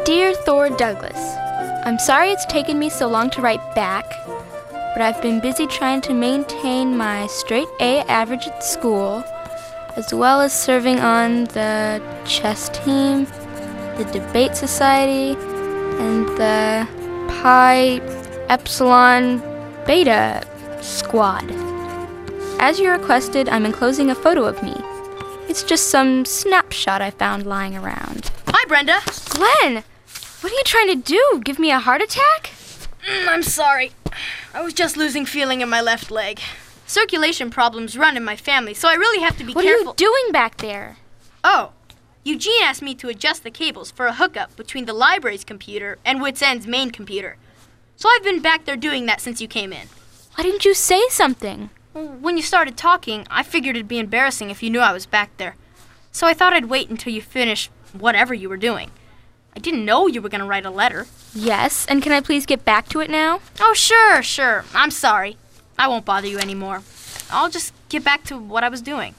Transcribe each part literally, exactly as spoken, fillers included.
Dear Thor Douglas, I'm sorry it's taken me so long to write back, but I've been busy trying to maintain my straight A average at school, as well as serving on the chess team, the debate society, and the Pi Epsilon Beta squad. As you requested, I'm enclosing a photo of me. It's just some snapshot I found lying around. Hi, Brenda. Glenn! What are you trying to do? Give me a heart attack? Mm, I'm sorry. I was just losing feeling in my left leg. Circulation problems run in my family, so I really have to be what careful. What are you doing back there? Oh, Eugene asked me to adjust the cables for a hookup between the library's computer and Wits End's main computer. So I've been back there doing that since you came in. Why didn't you say something? Well, when you started talking, I figured it'd be embarrassing if you knew I was back there. So I thought I'd wait until you finished whatever you were doing. I didn't know you were going to write a letter. Yes, and can I please get back to it now? Oh, sure, sure. I'm sorry. I won't bother you anymore. I'll just get back to what I was doing.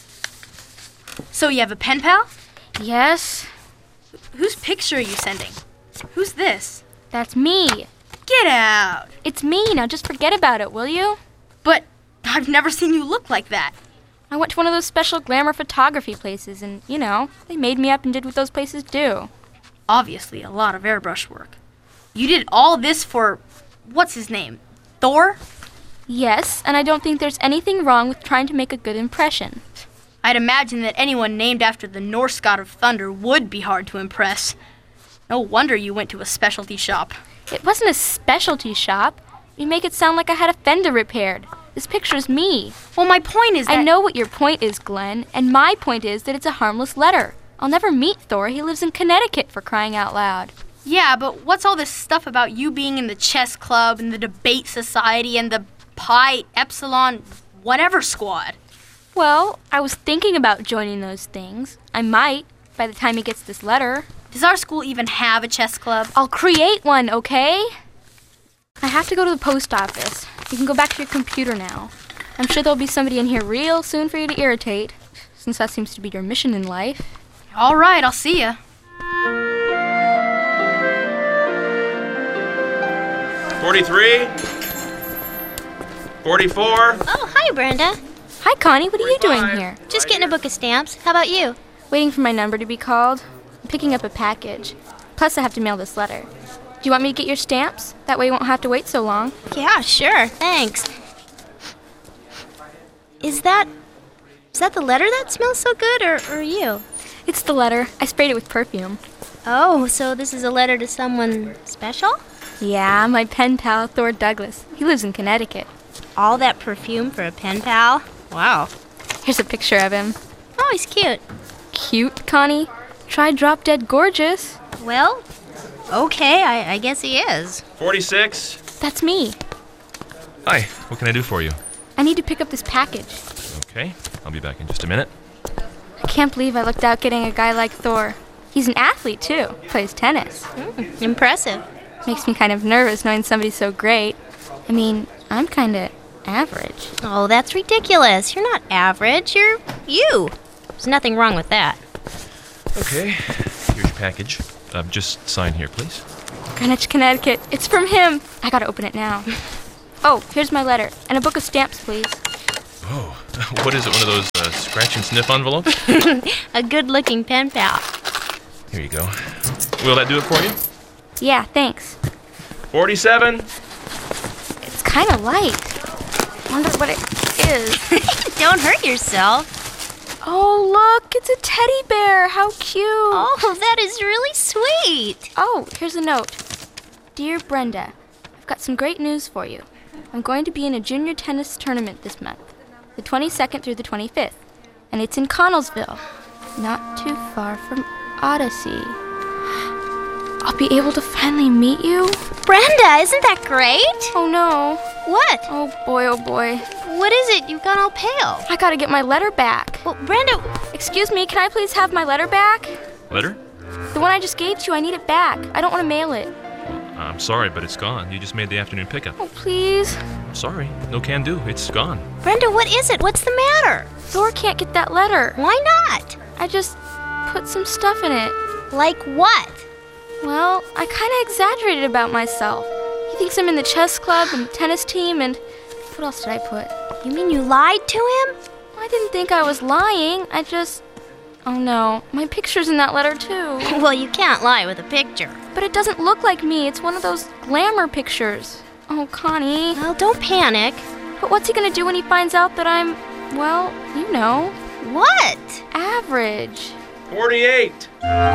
So you have a pen pal? Yes. Whose picture are you sending? Who's this? That's me. Get out. It's me. Now just forget about it, will you? But I've never seen you look like that. I went to one of those special glamour photography places, and, you know, they made me up and did what those places do. Obviously, a lot of airbrush work. You did all this for, what's his name, Thor? Yes, and I don't think there's anything wrong with trying to make a good impression. I'd imagine that anyone named after the Norse god of thunder would be hard to impress. No wonder you went to a specialty shop. It wasn't a specialty shop. You make it sound like I had a fender repaired. This picture's me. Well, my point is that... I know what your point is, Glenn, and my point is that it's a harmless letter. I'll never meet Thor. He lives in Connecticut, for crying out loud. Yeah, but what's all this stuff about you being in the chess club and the debate society and the Pi Epsilon whatever squad? Well, I was thinking about joining those things. I might, by the time he gets this letter. Does our school even have a chess club? I'll create one, okay? I have to go to the post office. You can go back to your computer now. I'm sure there'll be somebody in here real soon for you to irritate, since that seems to be your mission in life. All right, I'll see ya. forty-three. forty-four. Oh, hi, Brenda. Hi, Connie. What are you doing here? Just getting a book of stamps. How about you? Waiting for my number to be called. I'm picking up a package. Plus, I have to mail this letter. Do you want me to get your stamps? That way you won't have to wait so long. Yeah, sure. Thanks. Is that... Is that the letter that smells so good, or, or you? It's the letter. I sprayed it with perfume. Oh, so this is a letter to someone special? Yeah, my pen pal, Thor Douglas. He lives in Connecticut. All that perfume for a pen pal? Wow. Here's a picture of him. Oh, he's cute. Cute, Connie? Try drop dead gorgeous. Well, okay, I, I guess he is. forty-six. That's me. Hi, what can I do for you? I need to pick up this package. Okay, I'll be back in just a minute. I can't believe I looked out getting a guy like Thor. He's an athlete, too. Plays tennis. Mm, impressive. Makes me kind of nervous knowing somebody's so great. I mean, I'm kind of average. Oh, that's ridiculous. You're not average. You're you. There's nothing wrong with that. Okay, here's your package. Uh, just sign here, please. Greenwich, Connecticut. It's from him. I gotta open it now. Oh, here's my letter. And a book of stamps, please. Oh, what is it, one of those uh, scratch and sniff envelopes? A good-looking pen pal. Here you go. Will that do it for you? Yeah, thanks. forty-seven. It's kind of light. Wonder what it is. Don't hurt yourself. Oh, look, it's a teddy bear. How cute. Oh, that is really sweet. Oh, here's a note. Dear Brenda, I've got some great news for you. I'm going to be in a junior tennis tournament this month, the twenty-second through the twenty-fifth, and it's in Connellsville, not too far from Odyssey. I'll be able to finally meet you? Brenda, isn't that great? Oh, no. What? Oh, boy, oh, boy. What is it? You've gone all pale. I gotta get my letter back. Well, Brenda... Excuse me, can I please have my letter back? Letter? The one I just gave to you, I need it back. I don't want to mail it. I'm sorry, but it's gone. You just made the afternoon pickup. Oh, please. Sorry, no can do. It's gone. Brenda, what is it? What's the matter? Thor can't get that letter. Why not? I just put some stuff in it. Like what? Well, I kind of exaggerated about myself. He thinks I'm in the chess club and tennis team and... What else did I put? You mean you lied to him? I didn't think I was lying. I just... Oh no, my picture's in that letter too. Well, you can't lie with a picture. But it doesn't look like me. It's one of those glamour pictures. Oh, Connie. Well, don't panic. But what's he gonna do when he finds out that I'm, well, you know, What? average? forty-eight.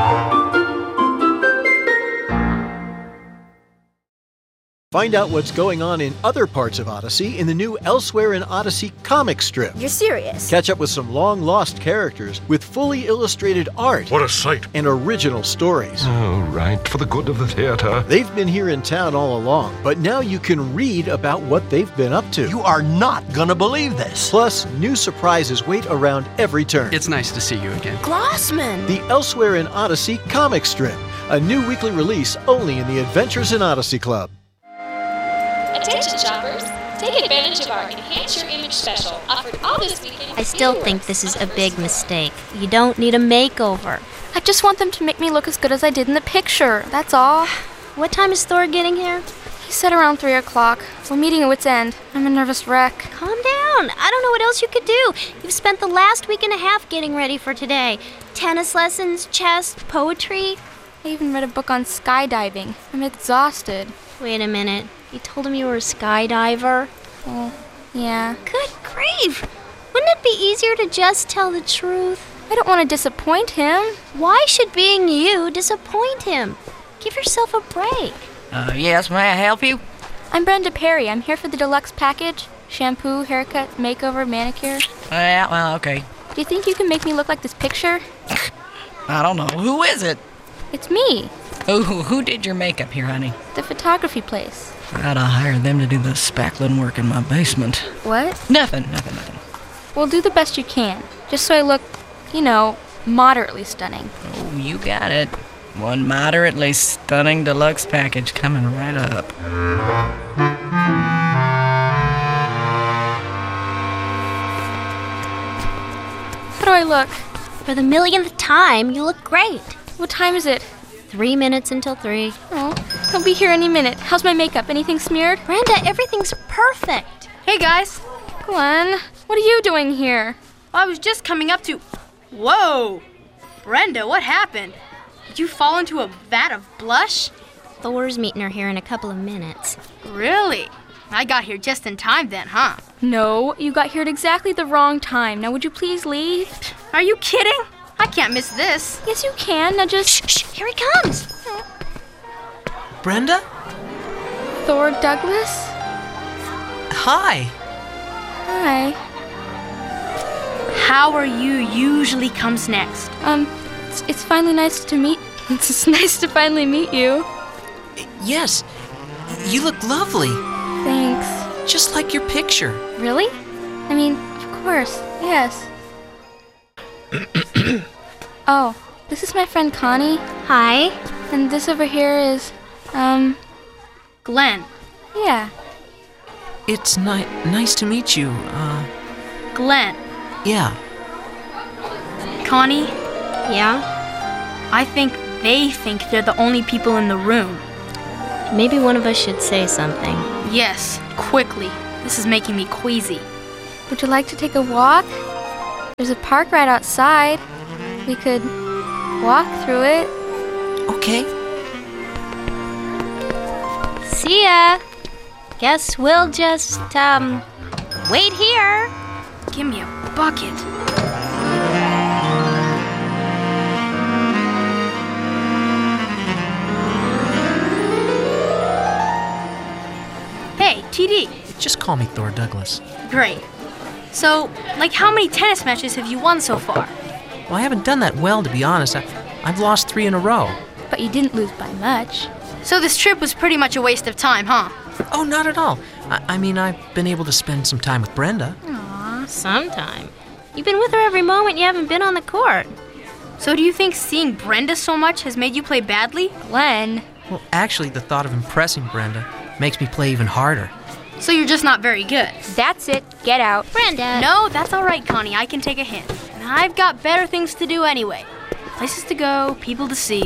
Find out what's going on in other parts of Odyssey in the new Elsewhere in Odyssey comic strip. You're serious? Catch up with some long-lost characters with fully illustrated art What a sight. and original stories. Oh, right, for the good of the theater. They've been here in town all along, but now you can read about what they've been up to. You are not gonna believe this. Plus, new surprises wait around every turn. It's nice to see you again. Glossman! The Elsewhere in Odyssey comic strip, a new weekly release only in the Adventures in Odyssey Club. Attention shoppers, take advantage of our Enhance Your Image special offered all this weekend. I still think this is a big mistake. You don't need a makeover. I just want them to make me look as good as I did in the picture. That's all. What time is Thor getting here? He said around three o'clock. We're meeting at Wit's End. I'm a nervous wreck. Calm down. I don't know what else you could do. You've spent the last week and a half getting ready for today. Tennis lessons, chess, poetry. I even read a book on skydiving. I'm exhausted. Wait a minute. You told him you were a skydiver? Oh, yeah. Good grief! Wouldn't it be easier to just tell the truth? I don't want to disappoint him. Why should being you disappoint him? Give yourself a break. Uh, yes, may I help you? I'm Brenda Perry. I'm here for the deluxe package. Shampoo, haircut, makeover, manicure. Yeah, well, okay. Do you think you can make me look like this picture? I don't know. Who is it? It's me, Who, who, who did your makeup here, honey? the photography place. I ought to hire them to do the spackling work in my basement. What? Nothing, nothing, nothing. Well, do the best you can, just so I look, you know, moderately stunning. Oh, you got it. One moderately stunning deluxe package coming right up. How do I look? For the millionth time, you look great. What time is it? Three minutes until three. Oh, he'll be here any minute. How's my makeup? Anything smeared? Brenda, everything's perfect. Hey, guys. Glenn, what are you doing here? I was just coming up to... Whoa! Brenda, what happened? Did you fall into a vat of blush? Thor's meeting her here in a couple of minutes. Really? I got here just in time then, huh? No, you got here at exactly the wrong time. Now would you please leave? Are you kidding? I can't miss this. Yes, you can. Now just... Shh, shh, here he comes. Brenda? Thor Douglas? Hi. Hi. How are you usually comes next. Um, it's, it's finally nice to meet... It's just nice to finally meet you. Yes. You look lovely. Thanks. Just like your picture. Really? I mean, of course, yes. Oh, this is my friend Connie. Hi. And this over here is, um... Glenn. Yeah. It's ni- nice to meet you. Uh, Glenn. yeah. Connie, Yeah? I think they think they're the only people in the room. Maybe one of us should say something. Yes, quickly. This is making me queasy. Would you like to take a walk? There's a park right outside. We could walk through it. Okay. See ya. Guess we'll just, um, wait here. Give me a bucket. Hey, T D. Just call me Thor Douglas. Great. So, like, how many tennis matches have you won so far? Well, I haven't done that well, to be honest. I, I've lost three in a row. But you didn't lose by much. So this trip was pretty much a waste of time, huh? Oh, not at all. I, I mean, I've been able to spend some time with Brenda. Aw, sometime. You've been with her every moment you haven't been on the court. So do you think seeing Brenda so much has made you play badly? Glenn. Well, actually, the thought of impressing Brenda makes me play even harder. So you're just not very good. That's it. Get out. Brenda. No, that's all right, Connie. I can take a hint. And I've got better things to do anyway. Places to go, people to see.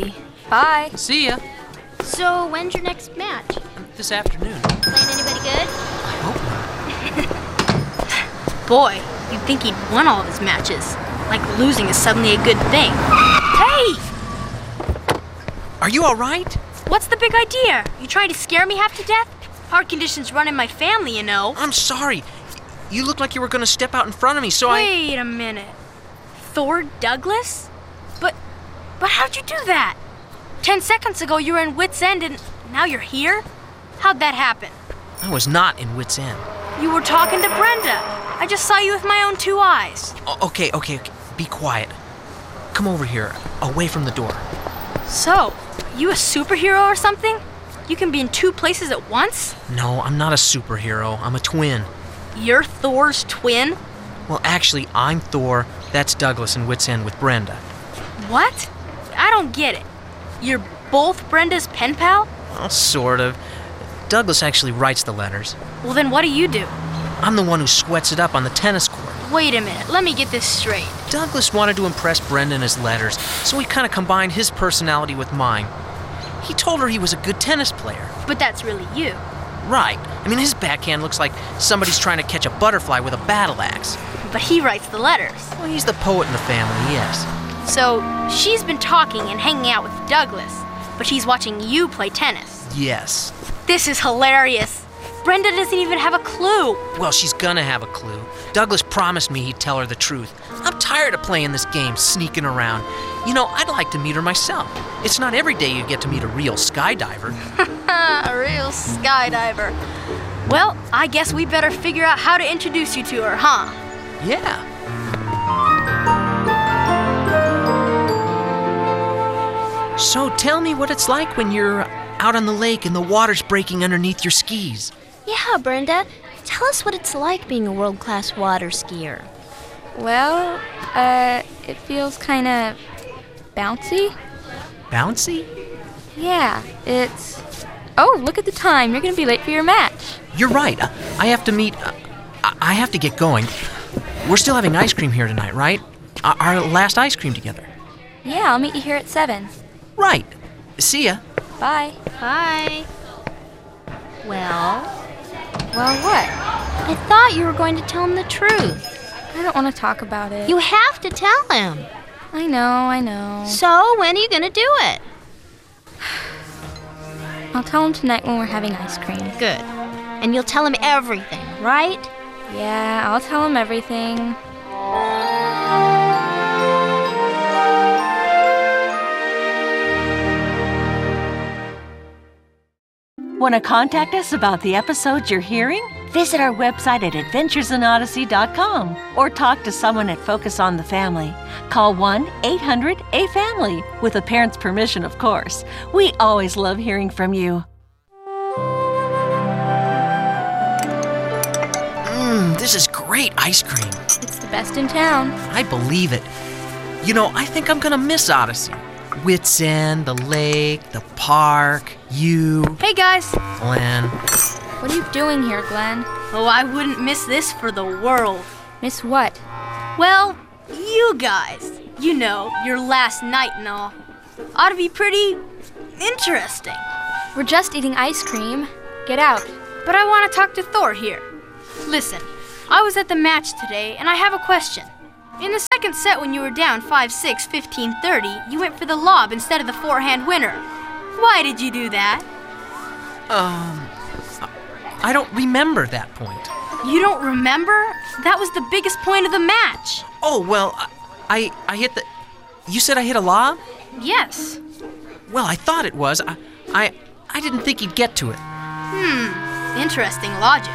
Bye. See ya. So, when's your next match? This afternoon. Playing anybody good? I hope not. Boy, you'd think he'd won all of his matches. Like losing is suddenly a good thing. Hey! Are you all right? What's the big idea? You trying to scare me half to death? Heart conditions run in my family, you know. I'm sorry. You looked like you were going to step out in front of me, so I... Wait a minute. Thor Douglas? But, but how'd you do that? Ten seconds ago you were in Wits End and now you're here? How'd that happen? I was not in Wits End. You were talking to Brenda. I just saw you with my own two eyes. O- okay, okay, okay. Be quiet. Come over here, away from the door. So, you a superhero or something? You can be in two places at once? No, I'm not a superhero. I'm a twin. You're Thor's twin? Well, actually, I'm Thor. That's Douglas in Wits End with Brenda. What? I don't get it. You're both Brenda's pen pal? Well, sort of. Douglas actually writes the letters. Well, then what do you do? I'm the one who sweats it up on the tennis court. Wait a minute, let me get this straight. Douglas wanted to impress Brenda in his letters, so he kind of combined his personality with mine. He told her he was a good tennis player. But that's really you. Right. I mean, his backhand looks like somebody's trying to catch a butterfly with a battle axe. But he writes the letters. Well, he's the poet in the family, yes. So, she's been talking and hanging out with Douglas, but she's watching you play tennis. Yes. This is hilarious. Brenda doesn't even have a clue. Well, she's gonna have a clue. Douglas promised me he'd tell her the truth. I'm tired of playing this game, sneaking around. You know, I'd like to meet her myself. It's not every day you get to meet a real skydiver. A real skydiver. Well, I guess we better figure out how to introduce you to her, huh? Yeah. So tell me what it's like when you're out on the lake and the water's breaking underneath your skis. Yeah, Brenda. Tell us what it's like being a world-class water skier. Well, uh, it feels kind of bouncy. Bouncy? Yeah, it's... Oh, look at the time. You're going to be late for your match. You're right. I have to meet... I have to get going. We're still having ice cream here tonight, right? Our last ice cream together. Yeah, I'll meet you here at seven. Right. See ya. Bye. Bye. Well... Well, what? I thought you were going to tell him the truth. I don't want to talk about it. You have to tell him. I know, I know. So, when are you going to do it? I'll tell him tonight when we're having ice cream. Good. And you'll tell him everything, right? Yeah, I'll tell him everything. Want to contact us about the episodes you're hearing? Visit our website at adventures in odyssey dot com or talk to someone at Focus on the Family. Call one eight hundred A family, with a parent's permission, of course. We always love hearing from you. Mmm, this is great ice cream. It's the best in town. I believe it. You know, I think I'm gonna miss Odyssey. Wits End, the lake, the park, you. Hey, guys. Glenn. What are you doing here, Glenn? Oh, I wouldn't miss this for the world. Miss what? Well, you guys. You know, your last night and all. Ought to be pretty interesting. We're just eating ice cream. Get out. But I want to talk to Thor here. Listen, I was at the match today, and I have a question. In the second set, when you were down five six, fifteen thirty, you went for the lob instead of the forehand winner. Why did you do that? Um, I don't remember that point. You don't remember? That was the biggest point of the match. Oh, well, I I hit the... You said I hit a lob? Yes. Well, I thought it was. I I, I didn't think he'd get to it. Hmm, interesting logic.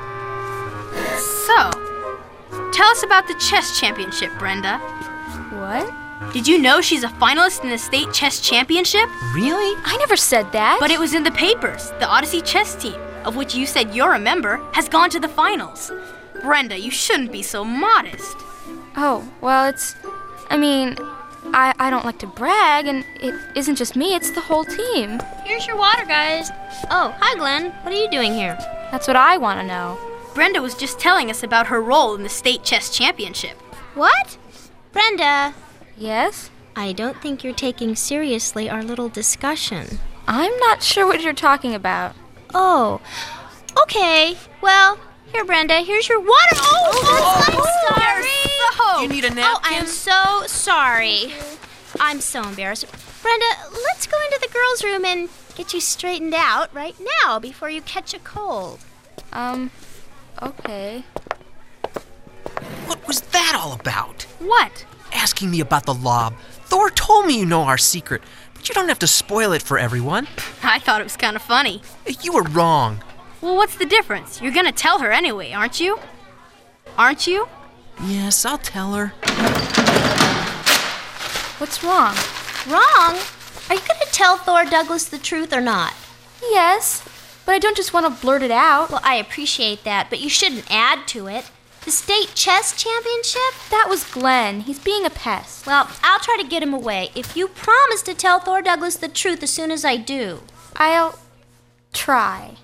So... Tell us about the chess championship, Brenda. What? Did you know she's a finalist in the state chess championship? Really? I never said that. But it was in the papers. The Odyssey chess team, of which you said you're a member, has gone to the finals. Brenda, you shouldn't be so modest. Oh, well, it's... I mean, I, I don't like to brag, and it isn't just me, it's the whole team. Here's your water, guys. Oh, hi, Glenn. What are you doing here? That's what I want to know. Brenda was just telling us about her role in the state chess championship. What? Brenda. Yes? I don't think you're taking seriously our little discussion. I'm not sure what you're talking about. Oh, okay. Well, here, Brenda, here's your water. Oh, oh, I'm sorry. So- You need a Oh, napkin? I am so sorry. I'm so embarrassed. Brenda, let's go into the girls' room and get you straightened out right now before you catch a cold. Um, okay. What was that all about? What? Asking me about the lob. Thor told me you know our secret, but you don't have to spoil it for everyone. I thought it was kind of funny. You were wrong. Well, what's the difference? You're gonna tell her anyway, aren't you? Aren't you? Yes, I'll tell her. What's wrong? Wrong? Are you going to tell Thor Douglas the truth or not? Yes, but I don't just want to blurt it out. Well, I appreciate that, but you shouldn't add to it. The state chess championship? That was Glenn. He's being a pest. Well, I'll try to get him away if you promise to tell Thor Douglas the truth as soon as I do. I'll try.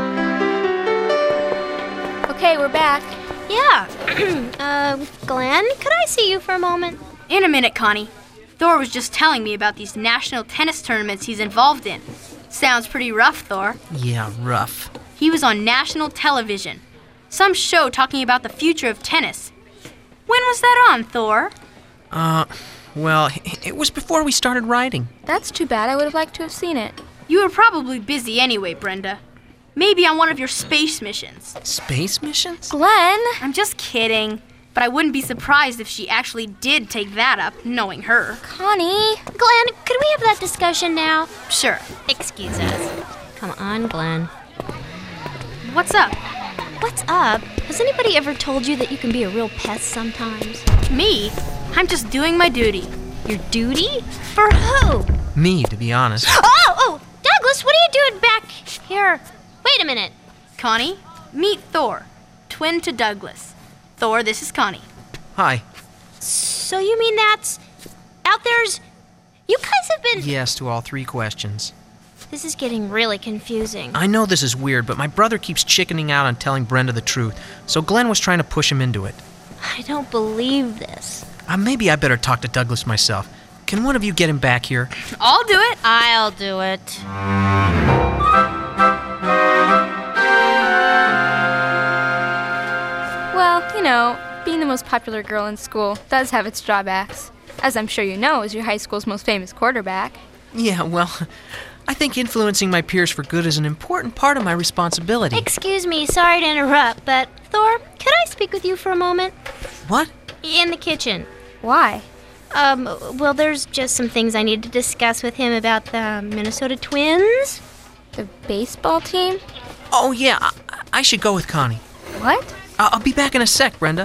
Okay, we're back. Yeah. uh, Glenn, could I see you for a moment? In a minute, Connie. Thor was just telling me about these national tennis tournaments he's involved in. Sounds pretty rough, Thor. Yeah, rough. He was on national television. Some show talking about the future of tennis. When was that on, Thor? Uh, well, it was before we started writing. That's too bad. I would have liked to have seen it. You were probably busy anyway, Brenda. Maybe on one of your space missions. Space missions? Glenn! I'm just kidding. But I wouldn't be surprised if she actually did take that up, knowing her. Connie! Glenn, could we have that discussion now? Sure. Excuse us. Come on, Glenn. What's up? What's up? Has anybody ever told you that you can be a real pest sometimes? Me? I'm just doing my duty. Your duty? For who? Me, to be honest. Oh, oh! Douglas, what are you doing back here? Wait a minute. Connie, meet Thor. Twin to Douglas. Thor, this is Connie. Hi. So you mean that's... Out there's... You guys have been... Yes to all three questions. This is getting really confusing. I know this is weird, but my brother keeps chickening out on telling Brenda the truth, so Glenn was trying to push him into it. I don't believe this. Uh, maybe I better talk to Douglas myself. Can one of you get him back here? I'll do it. I'll do it. Well, you know, being the most popular girl in school does have its drawbacks. As I'm sure you know, as your high school's most famous quarterback. Yeah, well, I think influencing my peers for good is an important part of my responsibility. Excuse me, sorry to interrupt, but Thor, could I speak with you for a moment? What? In the kitchen. Why? Um, well, there's just some things I need to discuss with him about the Minnesota Twins. The baseball team? Oh, yeah, I, I should go with Connie. What? Uh, I'll be back in a sec, Brenda.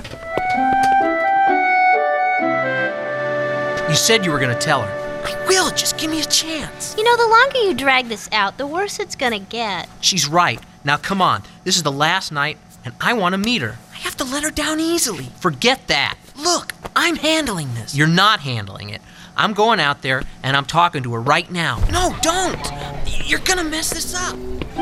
You said you were going to tell her. I will, just give me a chance. You know, the longer you drag this out, the worse it's gonna get. She's right. Now, come on. This is the last night, and I want to meet her. I have to let her down easily. Forget that. Look, I'm handling this. You're not handling it. I'm going out there, and I'm talking to her right now. No, don't. You're gonna mess this up.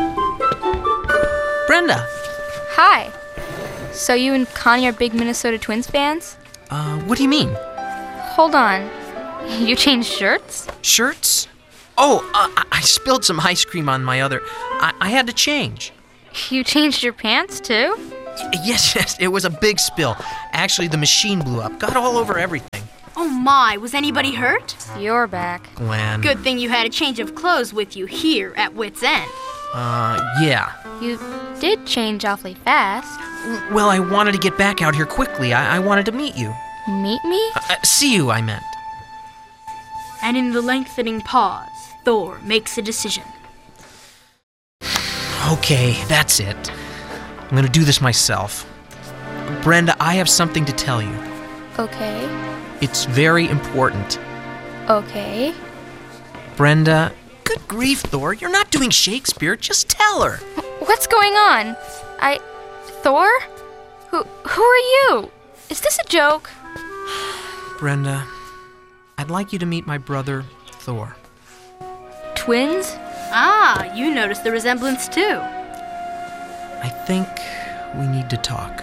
Brenda. Hi. So you and Connie are big Minnesota Twins fans? Uh, what do you mean? Hold on. You changed shirts? Shirts? Oh, uh, I-, I spilled some ice cream on my other... I, I had to change. You changed your pants, too? Yes, yes, it was a big spill. Actually, the machine blew up. Got all over everything. Oh my, was anybody hurt? You're back. Glenn. Good thing you had a change of clothes with you here at Wits End. Uh, yeah. You did change awfully fast. Well, I wanted to get back out here quickly. I, I wanted to meet you. Meet me? Uh, see you, I meant. And in the lengthening pause, Thor makes a decision. Okay, that's it. I'm gonna do this myself. Brenda, I have something to tell you. Okay. It's very important. Okay. Brenda, good grief, Thor. You're not doing Shakespeare. Just tell her. What's going on? I... Thor? Who, who are you? Is this a joke? Brenda, I'd like you to meet my brother, Thor. Twins? Ah, you noticed the resemblance too. I think we need to talk.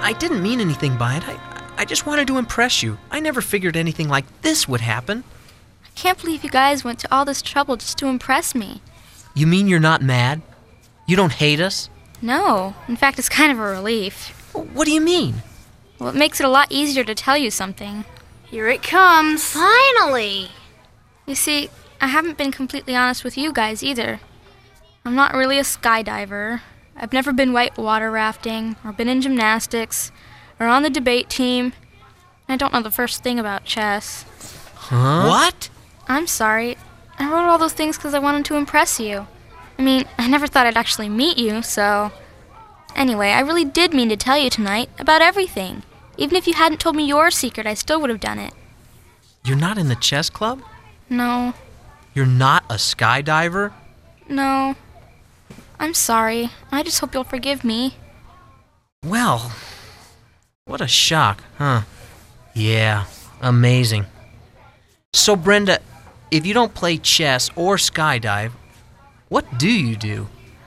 I didn't mean anything by it. I, I just wanted to impress you. I never figured anything like this would happen. I can't believe you guys went to all this trouble just to impress me. You mean you're not mad? You don't hate us? No. In fact, it's kind of a relief. What do you mean? Well, it makes it a lot easier to tell you something. Here it comes. Finally! You see, I haven't been completely honest with you guys either. I'm not really a skydiver. I've never been whitewater rafting, or been in gymnastics, or on the debate team. I don't know the first thing about chess. Huh? What? I'm sorry. I wrote all those things because I wanted to impress you. I mean, I never thought I'd actually meet you, so... Anyway, I really did mean to tell you tonight about everything. Even if you hadn't told me your secret, I still would have done it. You're not in the chess club? No. You're not a skydiver? No. I'm sorry. I just hope you'll forgive me. Well, what a shock, huh? Yeah, amazing. So, Brenda, if you don't play chess or skydive, what do you do?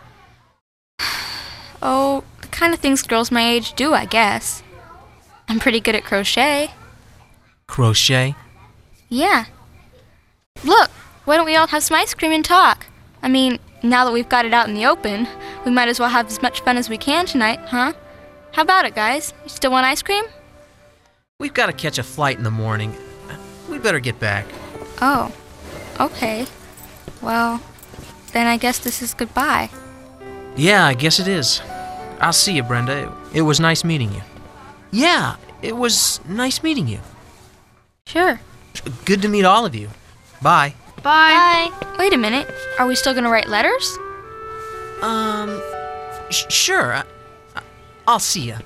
Oh, the kind of things girls my age do, I guess. I'm pretty good at crochet. Crochet? Yeah. Look, why don't we all have some ice cream and talk? I mean, now that we've got it out in the open, we might as well have as much fun as we can tonight, huh? How about it, guys? You still want ice cream? We've got to catch a flight in the morning. We better get back. Oh, okay. Well, then I guess this is goodbye. Yeah, I guess it is. I'll see you, Brenda. It, it was nice meeting you. Yeah, it was nice meeting you. Sure. Good to meet all of you. Bye. Bye. Bye. Wait a minute. Are we still going to write letters? Um, sh- sure. I, I'll see you.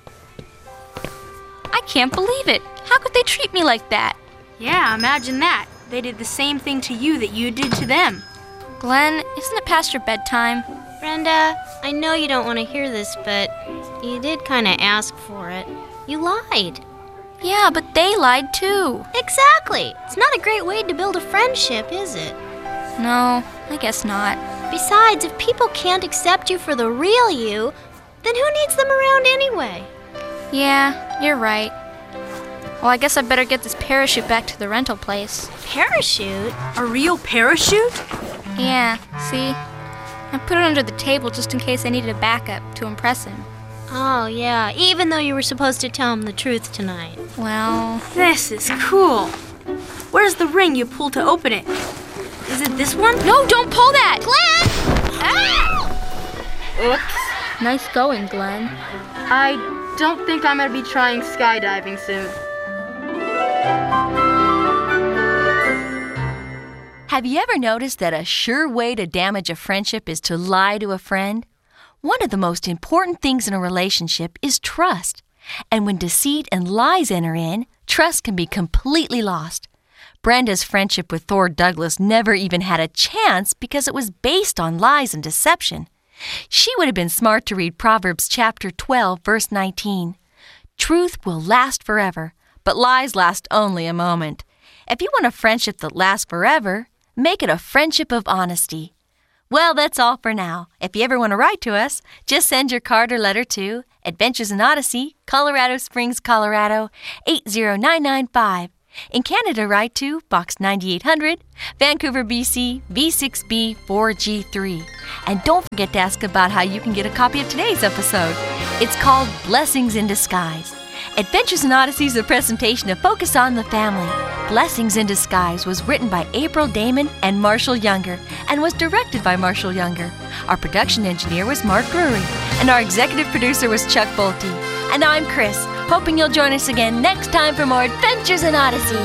I can't believe it. How could they treat me like that? Yeah, imagine that. They did the same thing to you that you did to them. Glenn, isn't it past your bedtime? Brenda, I know you don't want to hear this, but you did kind of ask for it. You lied. Yeah, but they lied too. Exactly. It's not a great way to build a friendship, is it? No, I guess not. Besides, if people can't accept you for the real you, then who needs them around anyway? Yeah, you're right. Well, I guess I better get this parachute back to the rental place. Parachute? A real parachute? Yeah, see? I put it under the table just in case I needed a backup to impress him. Oh, yeah, even though you were supposed to tell him the truth tonight. Well... This is cool. Where's the ring you pulled to open it? Is it this one? No, don't pull that! Glenn! Ah! Oops. Nice going, Glenn. I don't think I'm going to be trying skydiving soon. Have you ever noticed that a sure way to damage a friendship is to lie to a friend? One of the most important things in a relationship is trust. And when deceit and lies enter in, trust can be completely lost. Brenda's friendship with Thor Douglas never even had a chance because it was based on lies and deception. She would have been smart to read Proverbs chapter twelve, verse nineteen. Truth will last forever, but lies last only a moment. If you want a friendship that lasts forever, make it a friendship of honesty. Well, that's all for now. If you ever want to write to us, just send your card or letter to Adventures in Odyssey, Colorado Springs, Colorado, eight zero nine nine five. In Canada, write to Box ninety-eight hundred, Vancouver, B C, V six B four G three. And don't forget to ask about how you can get a copy of today's episode. It's called Blessings in Disguise. Adventures in Odyssey is a presentation of Focus on the Family. Blessings in Disguise was written by April Damon and Marshall Younger and was directed by Marshall Younger. Our production engineer was Mark Drury, and our executive producer was Chuck Bolte. And I'm Chris, hoping you'll join us again next time for more Adventures in Odyssey.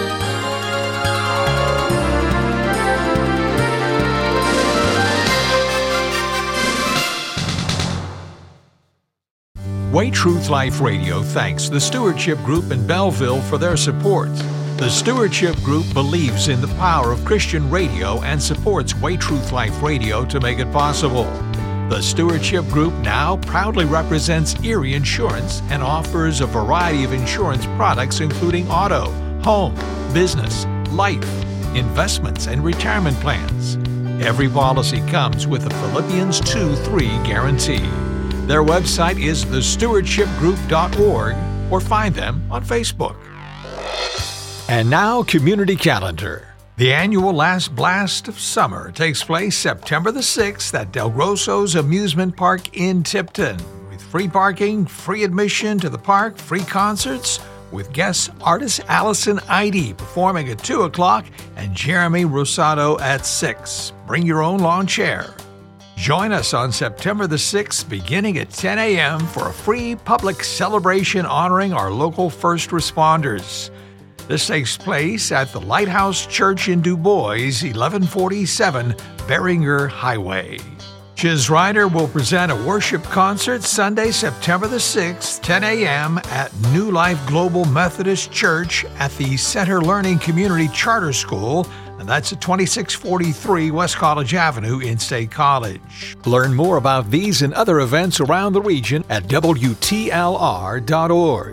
Way Truth Life Radio thanks the Stewardship Group in Belleville for their support. The Stewardship Group believes in the power of Christian radio and supports Way Truth Life Radio to make it possible. The Stewardship Group now proudly represents Erie Insurance and offers a variety of insurance products including auto, home, business, life, investments, and retirement plans. Every policy comes with a Philippians two three guarantee. Their website is the stewardship group dot org, or find them on Facebook. And now, Community Calendar. The annual Last Blast of Summer takes place September the sixth at Del Grosso's Amusement Park in Tipton. With free parking, free admission to the park, free concerts, with guest artist Allison Eide performing at two o'clock and Jeremy Rosado at six. Bring your own lawn chair. Join us on September the sixth beginning at ten a.m. for a free public celebration honoring our local first responders. This takes place at the Lighthouse Church in Du Bois, eleven forty-seven Beringer Highway. Chiz Ryder will present a worship concert Sunday, September the sixth, ten a.m. at New Life Global Methodist Church at the Center Learning Community Charter School, and that's at twenty-six forty-three West College Avenue in State College. Learn more about these and other events around the region at W T L R dot org.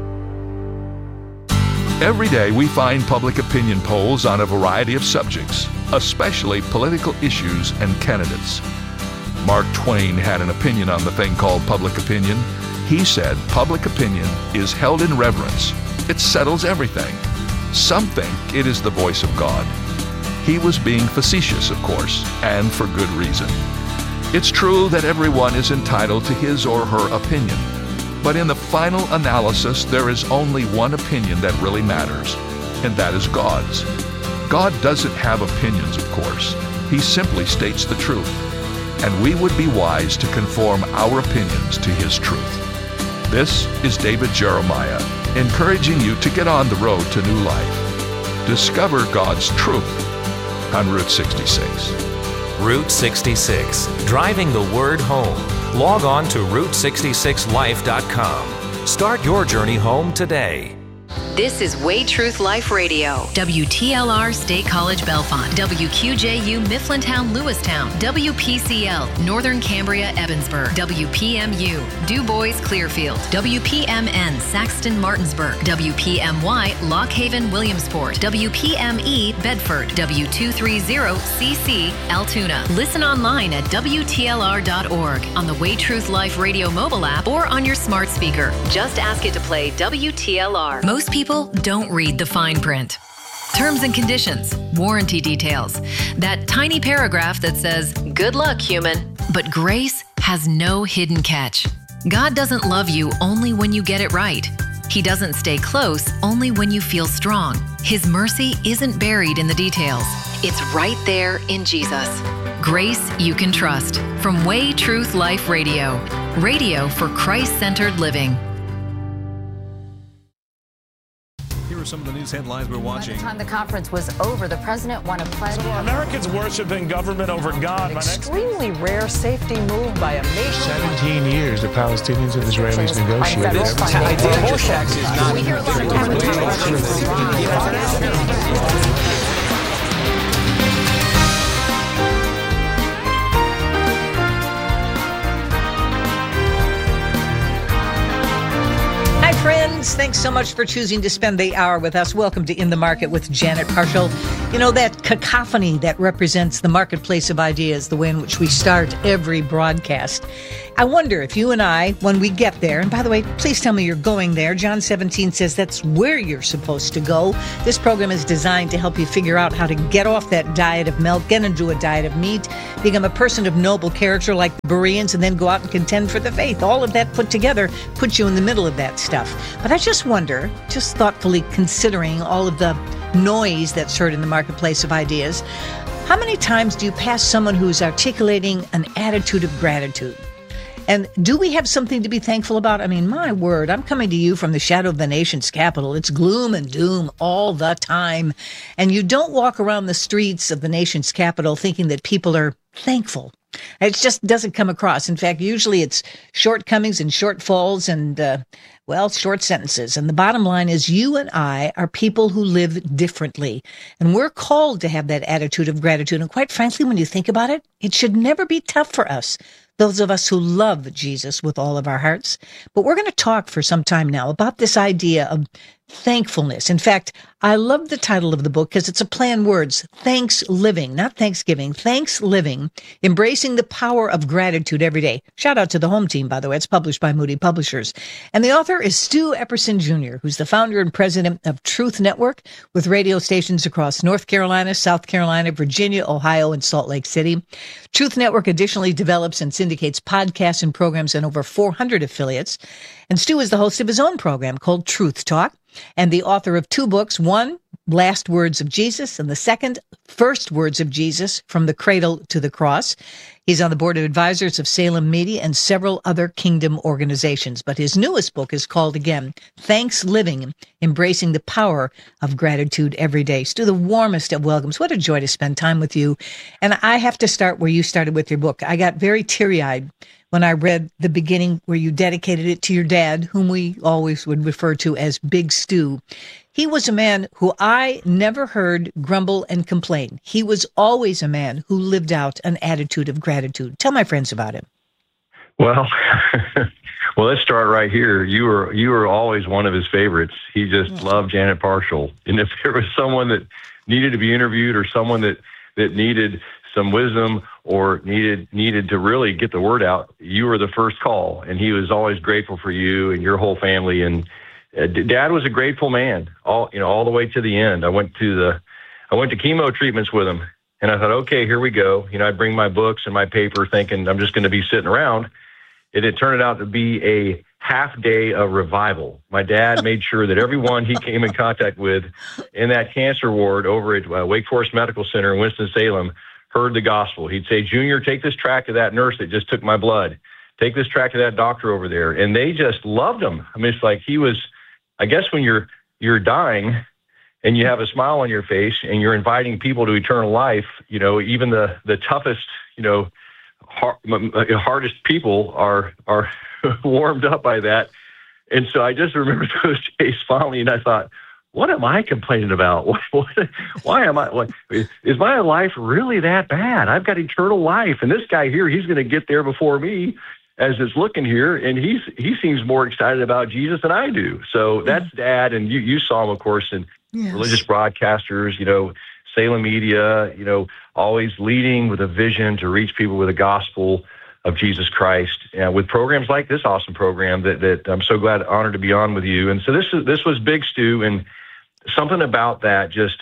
Every day we find public opinion polls on a variety of subjects, especially political issues and candidates. Mark Twain had an opinion on the thing called public opinion. He said public opinion is held in reverence. It settles everything. Some think it is the voice of God. He was being facetious, of course, and for good reason. It's true that everyone is entitled to his or her opinion. But in the final analysis, there is only one opinion that really matters, and that is God's. God doesn't have opinions, of course. He simply states the truth. And we would be wise to conform our opinions to his truth. This is David Jeremiah, encouraging you to get on the road to new life. Discover God's truth on Route sixty-six. Route sixty-six, driving the word home. Log on to route sixty-six life dot com. Start your journey home today. This is Way Truth Life Radio. W T L R State College Bellefonte. W Q J U Mifflintown Lewistown. W P C L Northern Cambria Evansburg. W P M U Du Bois Clearfield. W P M N Saxton Martinsburg. W P M Y Lock Haven Williamsport. W P M E Bedford. W two thirty C C Altoona. Listen online at W T L R dot org, on the Way Truth Life Radio mobile app, or on your smart speaker. Just ask it to play W T L R. Most people don't read the fine print. Terms and conditions, warranty details, that tiny paragraph that says, "Good luck, human." But grace has no hidden catch. God doesn't love you only when you get it right. He doesn't stay close only when you feel strong. His mercy isn't buried in the details. It's right there in Jesus. Grace you can trust. From Way Truth Life Radio. Radio for Christ-centered living. Here are some of the news headlines we're watching. By the time the conference was over, the president won a pledge. So Americans worshiping government over God. An extremely rare safety move by a nation. seventeen years the Palestinians and Israelis negotiated. This idea of Horshack is not. We hear a lot of Friends, thanks so much for choosing to spend the hour with us. Welcome to In the Market with Janet Parshall. You know, that cacophony that represents the marketplace of ideas, the way in which we start every broadcast. I wonder if you and I, when we get there, and by the way, please tell me you're going there. John seventeen says that's where you're supposed to go. This program is designed to help you figure out how to get off that diet of milk, get into a diet of meat, become a person of noble character like the Bereans, and then go out and contend for the faith. All of that put together puts you in the middle of that stuff. But I just wonder, just thoughtfully considering all of the noise that's heard in the marketplace of ideas, how many times do you pass someone who's articulating an attitude of gratitude? And do we have something to be thankful about? I mean, my word, I'm coming to you from the shadow of the nation's capital. It's gloom and doom all the time. And you don't walk around the streets of the nation's capital thinking that people are thankful. It just doesn't come across. In fact, usually it's shortcomings and shortfalls and, uh, well, short sentences. And the bottom line is you and I are people who live differently. And we're called to have that attitude of gratitude. And quite frankly, when you think about it, it should never be tough for us, those of us who love Jesus with all of our hearts. But we're going to talk for some time now about this idea of thankfulness. In fact, I love the title of the book because it's a play on words. Thanks living, not Thanksgiving. Thanks living, embracing the power of gratitude every day. Shout out to the home team, by the way. It's published by Moody Publishers. And the author is Stu Epperson Junior, who's the founder and president of Truth Network with radio stations across North Carolina, South Carolina, Virginia, Ohio, and Salt Lake City. Truth Network additionally develops and syndicates podcasts and programs in over four hundred affiliates. And Stu is the host of his own program called Truth Talk, and the author of two books, one, Last Words of Jesus, and the second, First Words of Jesus, From the Cradle to the Cross. He's on the board of advisors of Salem Media and several other kingdom organizations. But his newest book is called, again, Thanks Living, Embracing the Power of Gratitude Every Day. Stu, the warmest of welcomes. What a joy to spend time with you. And I have to start where you started with your book. I got very teary-eyed when I read the beginning where you dedicated it to your dad, whom we always would refer to as Big Stu. He was a man who I never heard grumble and complain. He was always a man who lived out an attitude of gratitude. Tell my friends about him. Well, well, let's start right here. You were you were always one of his favorites. He just yeah. loved Janet Parshall. And if there was someone that needed to be interviewed or someone that, that needed some wisdom or needed needed to really get the word out, you were the first call, and he was always grateful for you and your whole family. And uh, Dad was a grateful man, all you know, all the way to the end. I went to the, I went to chemo treatments with him, and I thought, okay, here we go. You know, I'd bring my books and my paper, thinking I'm just going to be sitting around. It had turned out to be a half day of revival. My dad made sure that everyone he came in contact with in that cancer ward over at uh, Wake Forest Medical Center in Winston-Salem heard the gospel. He'd say, Junior, take this tract to that nurse that just took my blood. Take this tract to that doctor over there. And they just loved him. I mean, it's like he was, I guess when you're you're dying and you have a smile on your face and you're inviting people to eternal life, you know, even the, the toughest, you know, hard, hardest people are are warmed up by that. And so I just remember those days fondly, and I thought, what am I complaining about? What, what, why am I, what, is my life really that bad? I've got eternal life, and this guy here, he's going to get there before me as it's looking here, and he's he seems more excited about Jesus than I do. So that's Dad, and you, you saw him, of course, in yes. religious broadcasters, you know, Salem Media, you know, always leading with a vision to reach people with the gospel of Jesus Christ, uh, with programs like this awesome program that that I'm so glad, honored to be on with you. And so this is this was Big Stu, and something about that just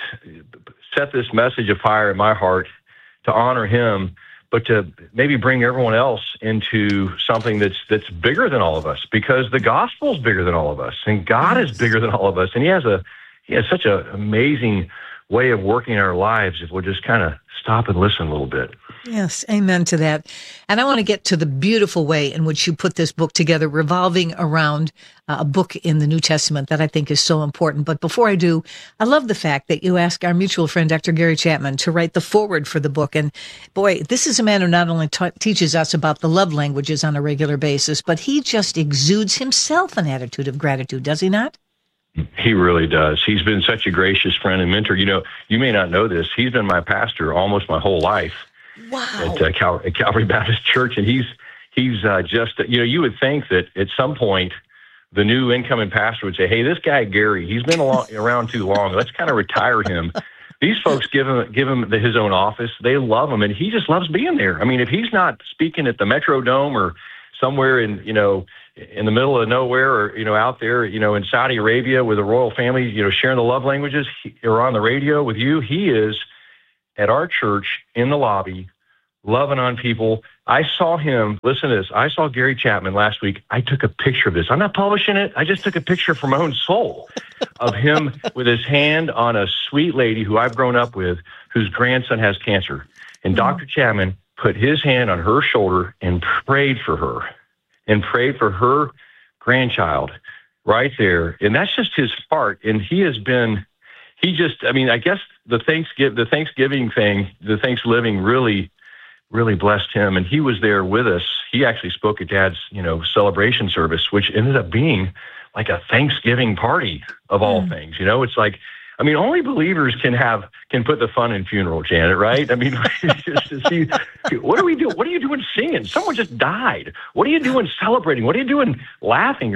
set this message of fire in my heart to honor him, but to maybe bring everyone else into something that's that's bigger than all of us, because the gospel's bigger than all of us, and God is bigger than all of us, and He has a He has such an amazing way of working in our lives if we'll just kind of stop and listen a little bit. Yes, amen to that. And I want to get to the beautiful way in which you put this book together, revolving around uh, a book in the New Testament that I think is so important. But before I do, I love the fact that you asked our mutual friend, Doctor Gary Chapman, to write the foreword for the book. And boy, this is a man who not only ta- teaches us about the love languages on a regular basis, but he just exudes himself an attitude of gratitude, does he not? He really does. He's been such a gracious friend and mentor. You know, you may not know this. He's been my pastor almost my whole life. Wow. At, uh, Cal- at Calvary Baptist Church. And he's he's uh, just, you know, you would think that at some point the new incoming pastor would say, hey, this guy, Gary, he's been along, around too long. Let's kind of retire him. These folks give him give him the, his own office. They love him, and he just loves being there. I mean, if he's not speaking at the Metrodome or somewhere in, you know, in the middle of nowhere, or, you know, out there, you know, in Saudi Arabia with the royal family, you know, sharing the love languages, he, or on the radio with you, he is at our church in the lobby, loving on people. I saw him, listen to this, I saw Gary Chapman last week. I took a picture of this. I'm not publishing it. I just took a picture for my own soul of him with his hand on a sweet lady who I've grown up with, whose grandson has cancer. And mm-hmm. Doctor Chapman put his hand on her shoulder and prayed for her, and prayed for her grandchild right there. And that's just his heart. And he has been, he just, I mean, I guess the Thanksgiving, the Thanksgiving thing, the Thanksgiving really, really blessed him. And he was there with us. He actually spoke at Dad's, you know, celebration service, which ended up being like a Thanksgiving party of all mm. things. You know, it's like, I mean, only believers can have, can put the fun in funeral, Janet, right? I mean, just to see, what are we doing? What are you doing singing? Someone just died. What are you doing celebrating? What are you doing laughing or,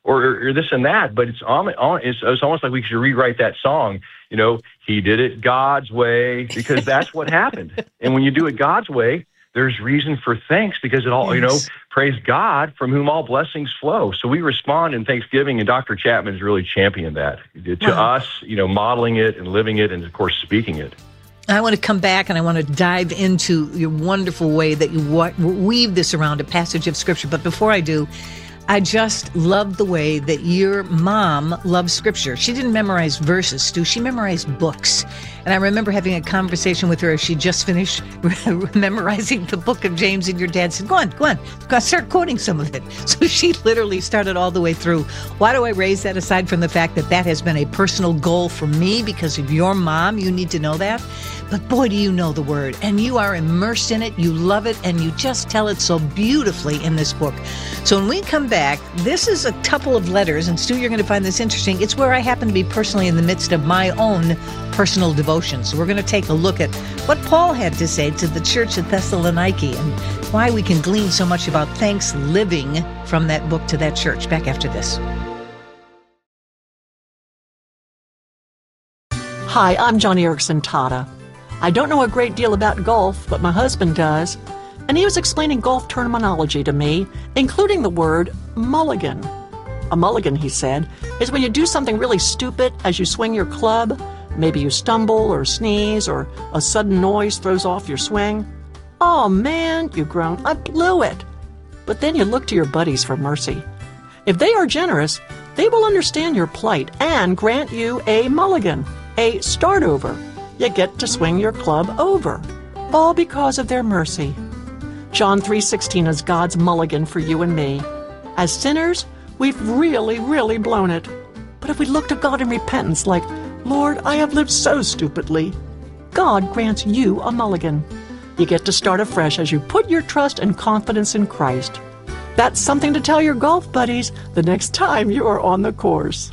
or, or this and that, but it's, on, it's, it's almost like we should rewrite that song. You know, he did it God's way, because that's what happened. And when you do it God's way, there's reason for thanks, because it all, yes. you know, praise God from whom all blessings flow. So we respond in thanksgiving, and Doctor Chapman has really championed that to wow. us, you know, modeling it and living it and, of course, speaking it. I want to come back and I want to dive into your wonderful way that you weave this around a passage of Scripture. But before I do, I just love the way that your mom loves Scripture. She didn't memorize verses, Stu. She memorized books. And I remember having a conversation with her as she just finished memorizing the book of James, and your dad said, go on, go on, go on, start quoting some of it. So she literally started all the way through. Why do I raise that, aside from the fact that that has been a personal goal for me because of your mom? You need to know that. But boy, do you know the Word, and you are immersed in it, you love it, and you just tell it so beautifully in this book. So when we come back, this is a couple of letters, and Stu, you're going to find this interesting. It's where I happen to be personally in the midst of my own personal devotion. So we're going to take a look at what Paul had to say to the church at Thessaloniki and why we can glean so much about thanks living from that book to that church. Back after this. Hi, I'm Johnny Erickson Tata. I don't know a great deal about golf, but my husband does, and he was explaining golf terminology to me, including the word mulligan. A mulligan, he said, is when you do something really stupid as you swing your club. Maybe you stumble or sneeze or a sudden noise throws off your swing. Oh man, you groan, I blew it. But then you look to your buddies for mercy. If they are generous, they will understand your plight and grant you a mulligan, a start over. You get to swing your club over, all because of their mercy. John three sixteen is God's mulligan for you and me. As sinners, we've really, really blown it. But if we look to God in repentance like, Lord, I have lived so stupidly, God grants you a mulligan. You get to start afresh as you put your trust and confidence in Christ. That's something to tell your golf buddies the next time you are on the course.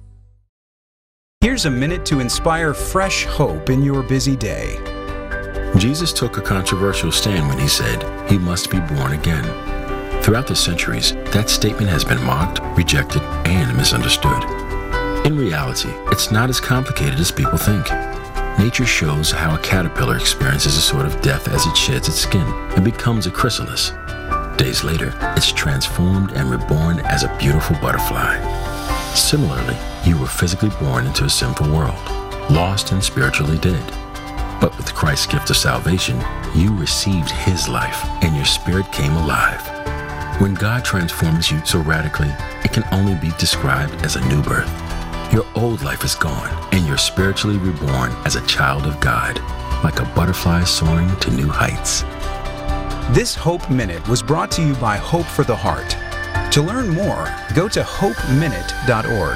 Here's a minute to inspire fresh hope in your busy day. Jesus took a controversial stand when he said, he must be born again. Throughout the centuries, that statement has been mocked, rejected, and misunderstood. In reality, it's not as complicated as people think. Nature shows how a caterpillar experiences a sort of death as it sheds its skin and becomes a chrysalis. Days later, it's transformed and reborn as a beautiful butterfly. Similarly, you were physically born into a sinful world, lost and spiritually dead. But with Christ's gift of salvation, you received his life and your spirit came alive. When God transforms you so radically, it can only be described as a new birth. Your old life is gone and you're spiritually reborn as a child of God, like a butterfly soaring to new heights. This Hope Minute was brought to you by Hope for the Heart. To learn more, go to hope minute dot org.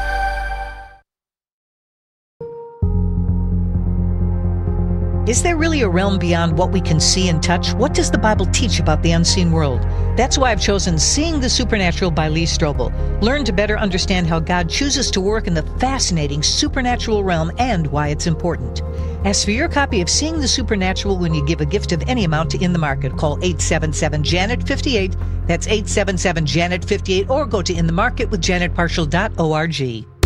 Is there really a realm beyond what we can see and touch? What does the Bible teach about the unseen world? That's why I've chosen Seeing the Supernatural by Lee Strobel. Learn to better understand how God chooses to work in the fascinating supernatural realm and why it's important. Ask for your copy of Seeing the Supernatural when you give a gift of any amount to In the Market. Call eight seven seven, Janet fifty-eight. That's eight seven seven, Janet fifty-eight. Or go to in the market with janet partial dot org.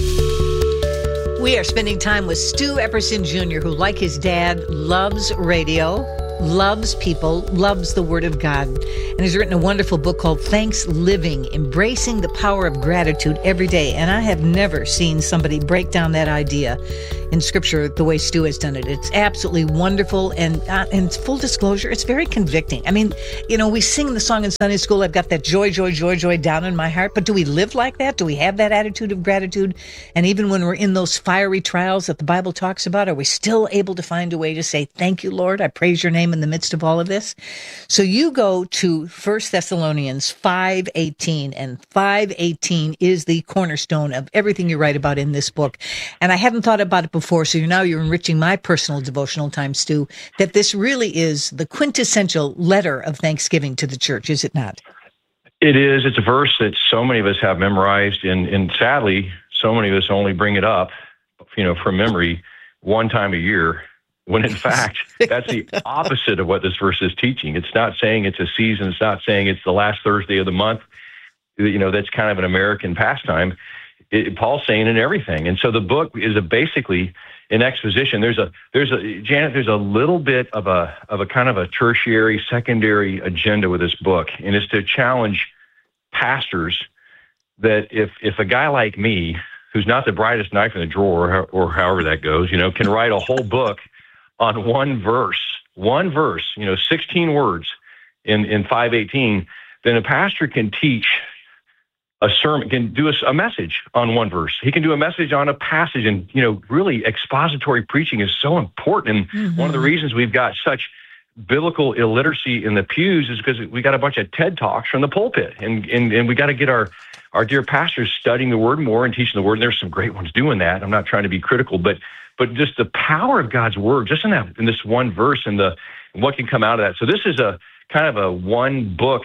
We are spending time with Stu Epperson Junior, who, like his dad, loves radio, loves people, loves the Word of God, and has written a wonderful book called Thanks Living, Embracing the Power of Gratitude Every Day. And I have never seen somebody break down that idea in Scripture the way Stu has done it. It's absolutely wonderful, and uh, and full disclosure, it's very convicting. I mean, you know, we sing the song in Sunday school, I've got that joy, joy, joy, joy down in my heart, but do we live like that? Do we have that attitude of gratitude? And even when we're in those fiery trials that the Bible talks about, are we still able to find a way to say, thank you, Lord, I praise your name in the midst of all of this? So you go to First Thessalonians five eighteen, and five eighteen is the cornerstone of everything you write about in this book. And I hadn't thought about it before. Before, so you're now you're enriching my personal devotional time, Stu, that this really is the quintessential letter of thanksgiving to the church, is it not? It is. It's a verse that so many of us have memorized, and, and sadly, so many of us only bring it up, you know, from memory one time a year, when in fact, that's the opposite of what this verse is teaching. It's not saying it's a season. It's not saying it's the last Thursday of the month. you know, that's kind of an American pastime. It, Paul's saying in everything. And so the book is a basically an exposition. There's a, there's a, Janet, there's a little bit of a, of a kind of a tertiary, secondary agenda with this book. And it's to challenge pastors that if, if a guy like me, who's not the brightest knife in the drawer, or, or however that goes, you know, can write a whole book on one verse, one verse, you know, sixteen words in, in five eighteen, then a pastor can teach a sermon, can do a, a message on one verse. He can do a message on a passage. And, you know, really expository preaching is so important. And mm-hmm. one of the reasons we've got such biblical illiteracy in the pews is because we got a bunch of TED Talks from the pulpit. And, and, and we got to get our, our dear pastors studying the word more and teaching the word. And there's some great ones doing that. I'm not trying to be critical, but but just the power of God's word, just in that, in this one verse, and the and what can come out of that. So this is a kind of a one book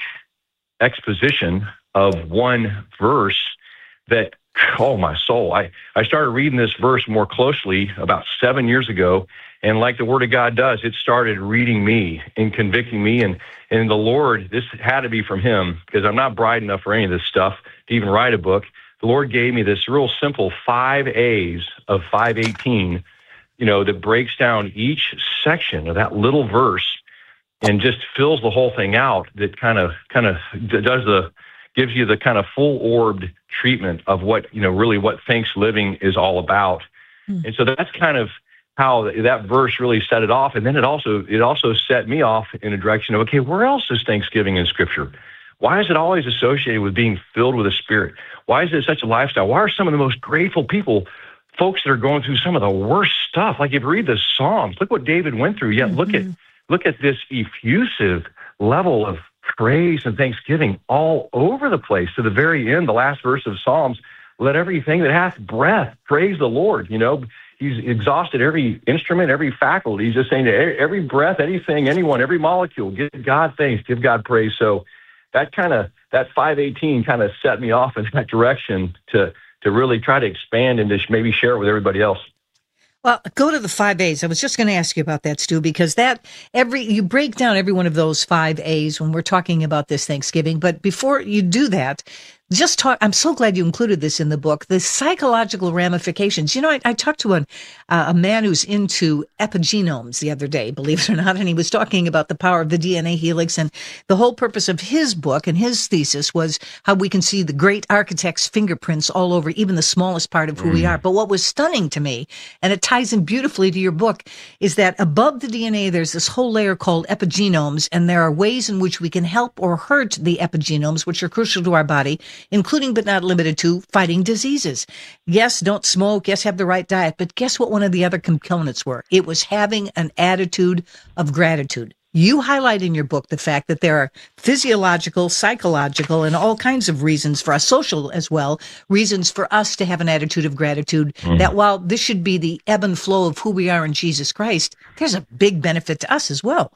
exposition of one verse that, oh my soul, I, I started reading this verse more closely about seven years ago. And like the word of God does, it started reading me and convicting me. And, and the Lord, this had to be from him, because I'm not bright enough for any of this stuff to even write a book. The Lord gave me this real simple five A's of five eighteen, you know, that breaks down each section of that little verse and just fills the whole thing out. That kind of, kind of does the, gives you the kind of full orbed treatment of what, you know, really what Thanks Living is all about. Mm. And so that's kind of how that verse really set it off. And then it also, it also set me off in a direction of, okay, where else is Thanksgiving in Scripture? Why is it always associated with being filled with the Spirit? Why is it such a lifestyle? Why are some of the most grateful people folks that are going through some of the worst stuff? Like if you read the Psalms, look what David went through. Yet mm-hmm. look at look at this effusive level of praise and thanksgiving all over the place. To the very end, the last verse of Psalms, let everything that hath breath praise the Lord. You know, he's exhausted every instrument, every faculty. He's just saying to every breath, anything, anyone, every molecule, give God thanks, give God praise. So that kind of, that five eighteen kind of set me off in that direction to to really try to expand and just maybe share it with everybody else. Well, go to the five A's. I was just going to ask you about that, Stu, because that every you break down every one of those five A's when we're talking about this Thanksgiving. But before you do that, just talk. I'm so glad you included this in the book. The psychological ramifications. You know, I, I talked to an, uh, a man who's into epigenomes the other day, believe it or not, and he was talking about the power of the D N A helix. And the whole purpose of his book and his thesis was how we can see the great architect's fingerprints all over even the smallest part of who mm. we are. But what was stunning to me, and it ties in beautifully to your book, is that above the D N A, there's this whole layer called epigenomes, and there are ways in which we can help or hurt the epigenomes, which are crucial to our body, including but not limited to fighting diseases. Yes, don't smoke. Yes, have the right diet. But guess what one of the other components were? It was having an attitude of gratitude. You highlight in your book the fact that there are physiological, psychological, and all kinds of reasons for us, social as well, reasons for us to have an attitude of gratitude, mm. that while this should be the ebb and flow of who we are in Jesus Christ, there's a big benefit to us as well.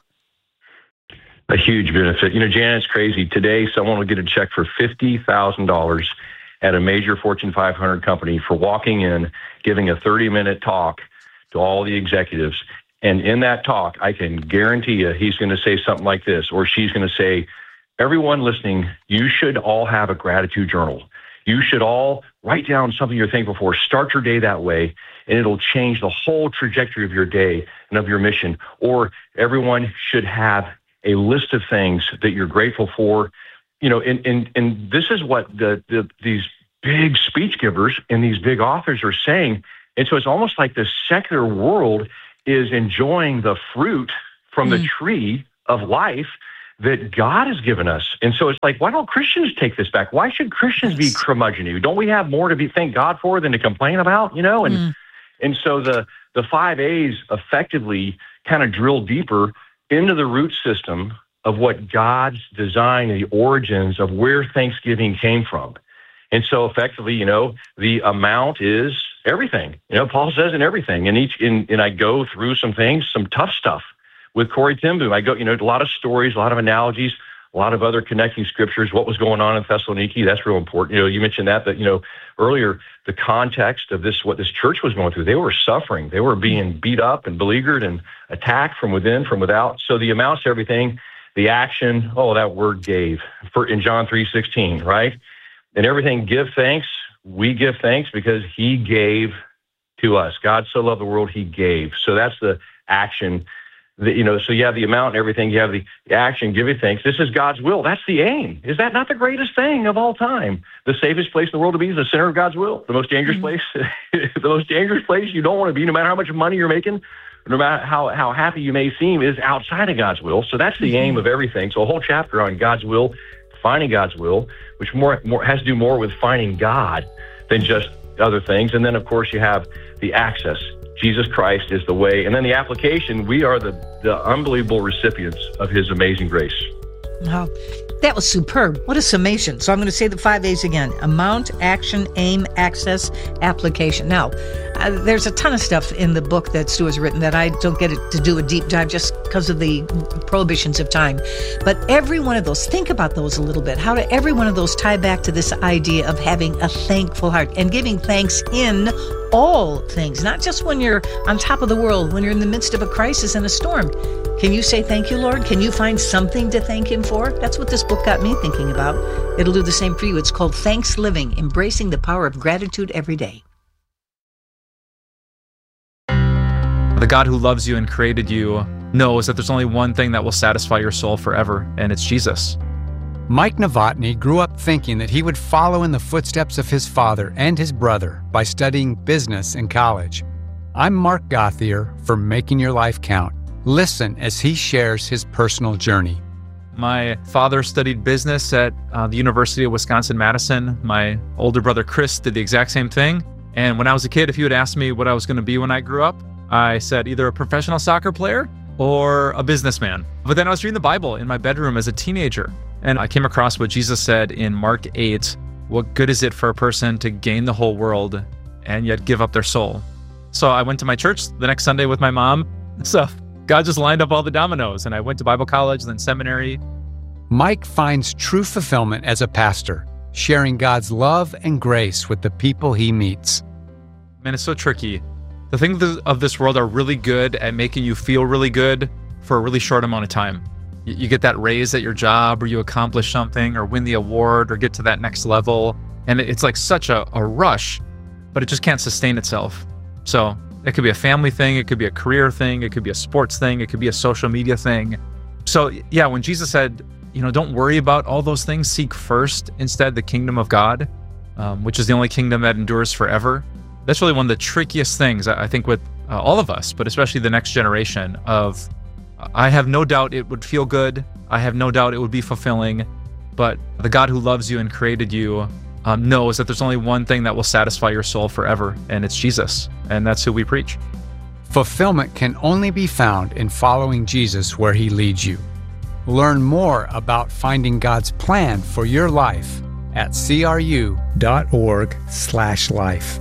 A huge benefit. You know, Janet, it's crazy. Today, someone will get a check for fifty thousand dollars at a major Fortune five hundred company for walking in, giving a thirty-minute talk to all the executives. And in that talk, I can guarantee you he's going to say something like this, or she's going to say, everyone listening, you should all have a gratitude journal. You should all write down something you're thankful for. Start your day that way, and it'll change the whole trajectory of your day and of your mission. Or everyone should have a list of things that you're grateful for. You know, and and, and this is what the, the these big speech givers and these big authors are saying. And so it's almost like the secular world is enjoying the fruit from mm. the tree of life that God has given us. And so it's like, why don't Christians take this back? Why should Christians be curmudgeon-y? Don't we have more to be thank God for than to complain about, you know? And mm. and so the, the five A's effectively kind of drill deeper into the root system of what God's design and the origins of where Thanksgiving came from. And so effectively, you know, the amount is everything. You know, Paul says in everything. And each in and I go through some things, some tough stuff with Corrie ten Boom. I go, you know, a lot of stories, a lot of analogies, a lot of other connecting scriptures, what was going on in Thessaloniki. That's real important. You know, you mentioned that, that, you know, earlier, the context of this, what this church was going through, they were suffering. They were being beat up and beleaguered and attacked from within, from without. So the amounts, everything, the action, oh, that word gave for in John three sixteen, right? In everything, give thanks. We give thanks because he gave to us. God so loved the world, he gave. So that's the action. The, you know, so you have the amount and everything. You have the action, give you thanks. This is God's will. That's the aim. Is that not the greatest thing of all time? The safest place in the world to be is the center of God's will. The most dangerous place, the most dangerous place you don't want to be, no matter how much money you're making, no matter how, how happy you may seem, is outside of God's will. So that's the aim of everything. So a whole chapter on God's will, finding God's will, which more, more has to do more with finding God than just other things. And then, of course, you have the access. Jesus Christ is the way. And then the application, we are the, the unbelievable recipients of his amazing grace. Wow. That was superb. What a summation. So I'm going to say the five A's again. Amount, action, aim, access, application. Now, uh, there's a ton of stuff in the book that Stu has written that I don't get to do a deep dive just because of the prohibitions of time. But every one of those, think about those a little bit. How do every one of those tie back to this idea of having a thankful heart and giving thanks in all things, not just when you're on top of the world, when you're in the midst of a crisis and a storm. Can you say thank you, Lord? Can you find something to thank him for? That's what this book got me thinking about. It'll do the same for you. It's called Thanks Living, Embracing the Power of Gratitude Every Day. The God who loves you and created you knows that there's only one thing that will satisfy your soul forever, and it's Jesus. Mike Novotny grew up thinking that he would follow in the footsteps of his father and his brother by studying business in college. I'm Mark Gothier for Making Your Life Count. Listen as he shares his personal journey. My father studied business at uh, the University of Wisconsin-Madison. My older brother Chris did the exact same thing. And when I was a kid, if you had asked me what I was going to be when I grew up, I said either a professional soccer player or a businessman. But then I was reading the Bible in my bedroom as a teenager, and I came across what Jesus said in Mark eight, what good is it for a person to gain the whole world and yet give up their soul? So I went to my church the next Sunday with my mom. So God just lined up all the dominoes, and I went to Bible college, then seminary. Mike finds true fulfillment as a pastor, sharing God's love and grace with the people he meets. Man, it's so tricky. The things of this world are really good at making you feel really good for a really short amount of time. You get that raise at your job, or you accomplish something, or win the award, or get to that next level. And it's like such a, a rush, but it just can't sustain itself. So it could be a family thing, it could be a career thing, it could be a sports thing, it could be a social media thing. So yeah, when Jesus said, you know, don't worry about all those things, seek first instead the kingdom of God, um, which is the only kingdom that endures forever. That's really one of the trickiest things, I think, with uh, all of us, but especially the next generation of, I have no doubt it would feel good. I have no doubt it would be fulfilling, but the God who loves you and created you um, knows that there's only one thing that will satisfy your soul forever, and it's Jesus, and that's who we preach. Fulfillment can only be found in following Jesus where he leads you. Learn more about finding God's plan for your life at cru dot org slash life.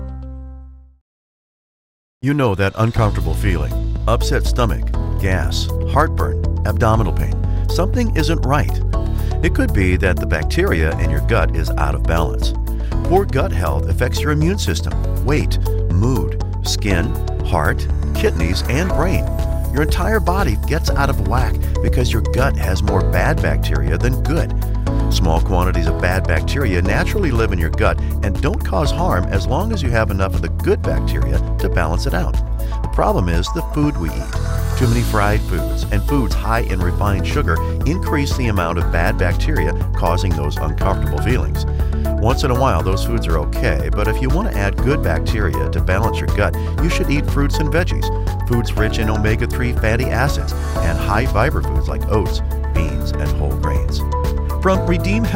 You know that uncomfortable feeling, upset stomach, gas, heartburn, abdominal pain. Something isn't right. It could be that the bacteria in your gut is out of balance. Poor gut health affects your immune system, weight, mood, skin, heart, kidneys, and brain. Your entire body gets out of whack because your gut has more bad bacteria than good. Small quantities of bad bacteria naturally live in your gut and don't cause harm as long as you have enough of the good bacteria to balance it out. The problem is the food we eat. Too many fried foods and foods high in refined sugar increase the amount of bad bacteria, causing those uncomfortable feelings. Once in a while, those foods are okay, but if you want to add good bacteria to balance your gut, you should eat fruits and veggies, foods rich in omega three fatty acids, and high fiber foods like oats, beans, and whole grains. From Redeem